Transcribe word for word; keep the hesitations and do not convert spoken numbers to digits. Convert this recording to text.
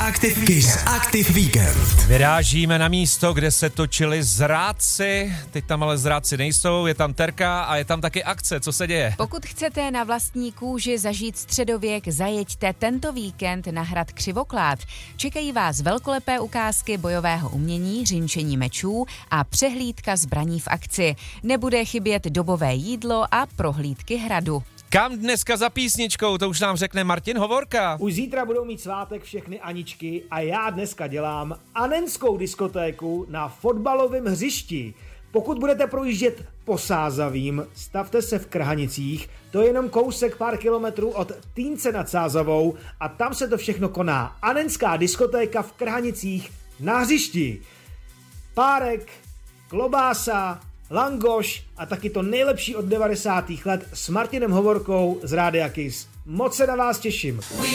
Aktiv Kiss Aktiv Víkend. Vyrážíme na místo, kde se točili zrádci. Teď tam ale zrádci nejsou, je tam Terka a je tam taky akce. Co se děje? Pokud chcete na vlastní kůži zažít středověk, zajeďte tento víkend na hrad Křivoklád. Čekají vás velkolepé ukázky bojového umění, řinčení mečů a přehlídka zbraní v akci. Nebude chybět dobové jídlo a prohlídky hradu. Kam dneska za písničkou, to už nám řekne Martin Hovorka. Už zítra budou mít svátek všechny Aničky a já dneska dělám anenskou diskotéku na fotbalovém hřišti. Pokud budete projíždět po Sázavím, stavte se v Krhanicích, to je jenom kousek pár kilometrů od Týnce nad Sázavou a tam se to všechno koná. Anenská diskotéka v Krhanicích na hřišti. Párek, klobása, langoš a taky to nejlepší od devadesátých let s Martinem Hovorkou z Rádia Kiss. Moc se na vás těším.